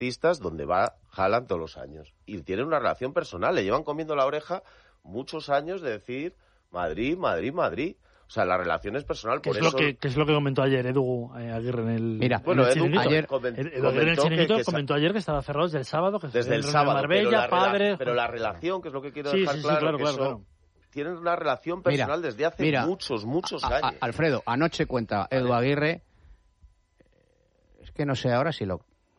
pistas donde va Haaland todos los años. Y tienen una relación personal, le llevan comiendo la oreja muchos años de decir Madrid, Madrid, Madrid. O sea, la relación es personal, por eso... ¿Qué es lo que comentó ayer Edu Aguirre en el... Mira, bueno, Edu ayer comentó ayer que estaba cerrado desde el sábado. Que desde el sábado, Marbella, pero la relación, que es lo que quiero dejar claro. Tienen una relación personal desde hace muchos años. Alfredo, anoche cuenta Edu Aguirre, es que no sé ahora si lo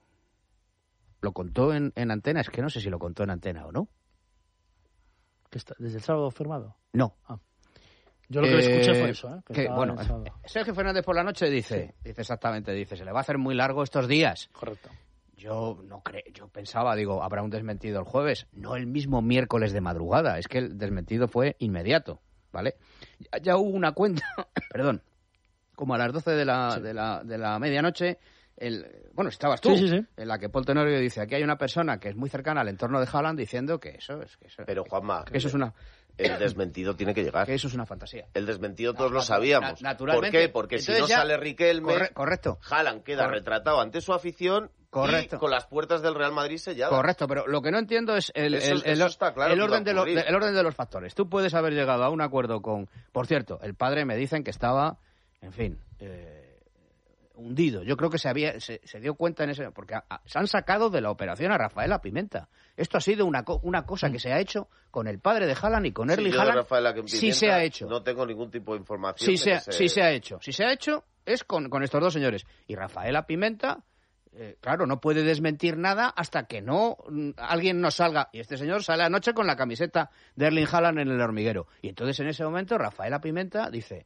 contó en antena, es que no sé si lo contó en antena o no. ¿Desde el sábado firmado? No. Yo lo que escuché fue eso, bueno, Sergio Fernández por la noche dice exactamente, se le va a hacer muy largo estos días. Correcto. Yo pensaba, habrá un desmentido el jueves, no el mismo miércoles de madrugada, es que el desmentido fue inmediato, ¿vale? Ya hubo una cuenta, perdón, como a las 12 de la medianoche, estabas tú, sí. en la que Paul Tenorio dice, aquí hay una persona que es muy cercana al entorno de Haaland diciendo que eso... Pero Juanma, que eso es una... El desmentido tiene que llegar. Que eso es una fantasía. El desmentido todos lo sabíamos. Naturalmente. ¿Por qué? Porque entonces si no sale Riquelme, correcto. Haaland queda retratado ante su afición y con las puertas del Real Madrid selladas. Correcto, pero lo que no entiendo es el orden de los factores. Tú puedes haber llegado a un acuerdo con... Por cierto, el padre me dicen que estaba, en fin... hundido. Yo creo que se dio cuenta en ese... Porque se han sacado de la operación a Rafaela Pimenta. Esto ha sido una cosa que se ha hecho con el padre de Haaland y con Erling Haaland. Sí se ha hecho. No tengo ningún tipo de información. Sí se ha hecho. Si se ha hecho es con estos dos señores. Y Rafaela Pimenta, claro, no puede desmentir nada hasta que alguien no salga. Y este señor sale anoche con la camiseta de Erling Haaland en el hormiguero. Y entonces en ese momento Rafaela Pimenta dice...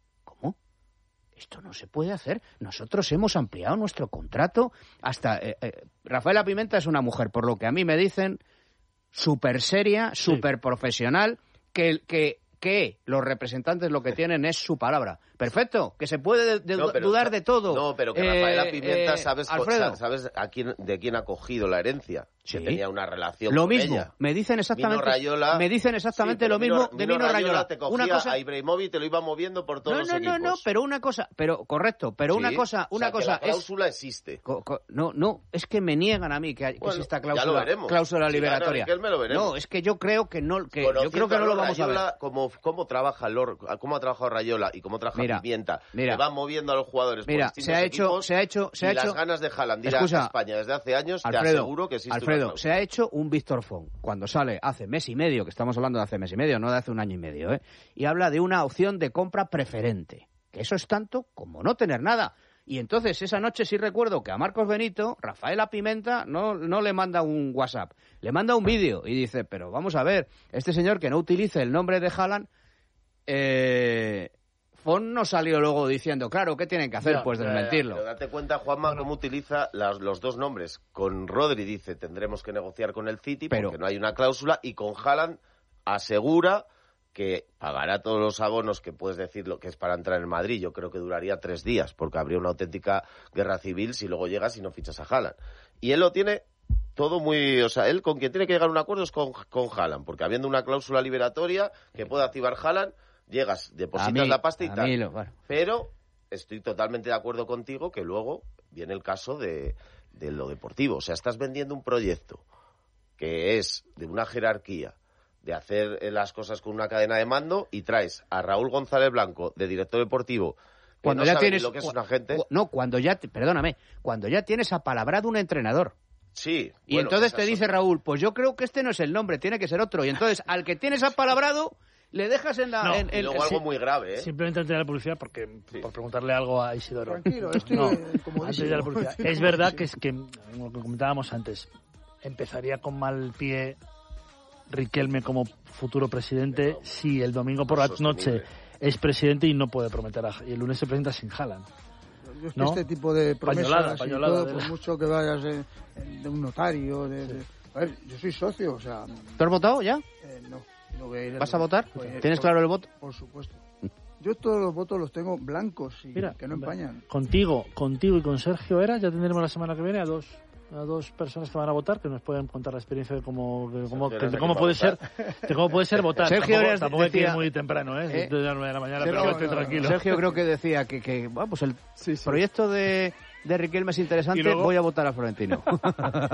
Esto no se puede hacer. Nosotros hemos ampliado nuestro contrato hasta... Rafaela Pimenta es una mujer, por lo que a mí me dicen, súper seria, súper profesional, que los representantes lo que tienen es su palabra. Perfecto, que se puede dudar de todo. No, pero que Rafaela Pimenta, ¿sabes de quién ha cogido la herencia? Sí. Que tenía una relación lo con mismo. ella. Me dicen exactamente lo mismo de Mino Raiola. Te cogía a Ibrahimovic y te lo iba moviendo por todos los equipos. No, pero una cosa, una cosa la cláusula existe. No, es que me niegan a mí que exista cláusula liberatoria. No, es que yo creo que no, yo creo que no lo vamos a ver. Cómo trabaja cómo ha trabajado Raiola y cómo trabaja Pimienta, que van moviendo a los jugadores por distintos equipos, y las ganas de Haaland ir a España desde hace años, te aseguro que existe. Alfredo, se ha hecho un Víctor Font cuando sale hace mes y medio, que estamos hablando de hace mes y medio, no de hace un año y medio, y habla de una opción de compra preferente, que eso es tanto como no tener nada. Y entonces esa noche sí recuerdo que a Marcos Benito, Rafaela Pimenta no le manda un WhatsApp, le manda un vídeo y dice, pero vamos a ver, este señor que no utilice el nombre de Haaland, Font no salió luego diciendo, claro, ¿qué tienen que hacer? Pues desmentirlo. Pero date cuenta, Juanma, cómo utiliza los dos nombres. Con Rodri dice, tendremos que negociar con el City porque no hay una cláusula, y con Haaland asegura que pagará todos los abonos, que puedes decir lo que es para entrar en Madrid. Yo creo que duraría 3 días, porque habría una auténtica guerra civil si luego llegas y no fichas a Haaland. Y él lo tiene todo muy... O sea, él con quien tiene que llegar a un acuerdo es con Haaland, porque habiendo una cláusula liberatoria que pueda activar Haaland, llegas, depositas la pasta y tal. Pero estoy totalmente de acuerdo contigo que luego viene el caso de lo deportivo. O sea, estás vendiendo un proyecto que es de una jerarquía, de hacer las cosas con una cadena de mando, y traes a Raúl González Blanco de director deportivo, cuando no ya sabe tienes ni lo que es un agente. No, cuando ya tienes apalabrado un entrenador. Sí. Y entonces te dice Raúl, pues yo creo que este no es el nombre, tiene que ser otro. Y entonces al que tienes apalabrado le dejas en la... y luego algo muy grave, Simplemente antes de la publicidad, por preguntarle algo a Isidoro. Tranquilo, antes de la publicidad. Es verdad que lo que comentábamos antes, empezaría con mal pie Riquelme como futuro presidente si el domingo por la noche es presidente y no puede prometer, y el lunes se presenta sin Haaland. Yo es que este tipo de promesas pañolada, por mucho que vayas de un notario, a ver, yo soy socio, o sea... ¿Tú has votado ya? No voy a ir. ¿Vas a votar? ¿Tienes claro el voto? Por supuesto. Yo todos los votos los tengo blancos y que no empañan. Contigo y con Sergio Era ya tendremos la semana que viene a dos personas que van a votar, que nos pueden contar la experiencia de cómo puede ser votar. Sergio tampoco hay que ir muy temprano, de las 9 de la mañana, pero estoy tranquilo. Sergio creo que decía que pues el proyecto de de Riquelme es interesante, Y luego... voy a votar a Florentino.